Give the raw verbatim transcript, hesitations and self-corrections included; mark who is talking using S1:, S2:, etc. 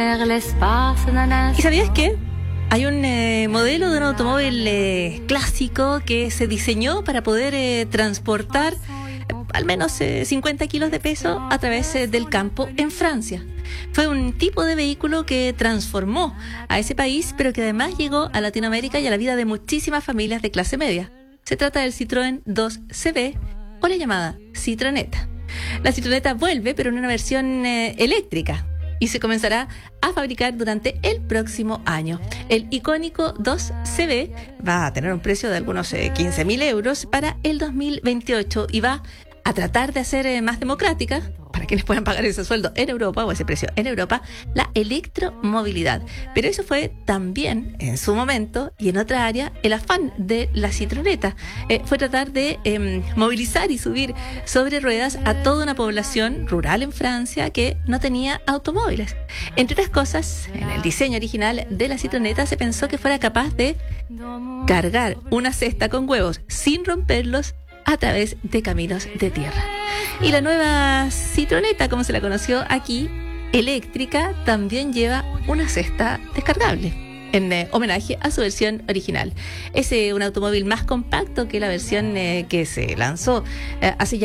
S1: ¿Y sabías qué? Hay un eh, modelo de un automóvil eh, clásico que se diseñó para poder eh, transportar eh, al menos eh, cincuenta kilos de peso a través eh, del campo en Francia. Fue un tipo de vehículo que transformó a ese país, pero que además llegó a Latinoamérica y a la vida de muchísimas familias de clase media. Se trata del Citroën dos C V o la llamada Citroneta. La Citroneta vuelve, pero en una versión eh, eléctrica, y se comenzará a fabricar durante el próximo año. El icónico dos C V va a tener un precio de algunos eh, quince mil euros para el dos mil veintiocho y va a tratar de hacer eh, más democrática, para quienes puedan pagar ese sueldo en Europa o ese precio en Europa, la electromovilidad. Pero eso fue también, en su momento y en otra área, el afán de la Citroneta. Eh, fue tratar de eh, movilizar y subir sobre ruedas a toda una población rural en Francia que no tenía automóviles. Entre otras cosas, en el diseño original de la Citroneta se pensó que fuera capaz de cargar una cesta con huevos sin romperlos a través de caminos de tierra. Y la nueva Citroneta, como se la conoció aquí, eléctrica, también lleva una cesta descargable, en eh, homenaje a su versión original. Es eh, un automóvil más compacto que la versión eh, que se lanzó eh, hace ya